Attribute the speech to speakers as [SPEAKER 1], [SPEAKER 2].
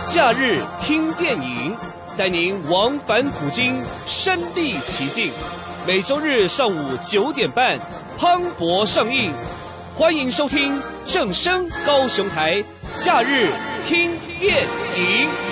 [SPEAKER 1] 假日听电影，带您往返古今，身临其境。每周日上午9点半，磅礴上映。欢迎收听正声高雄台假日听电影。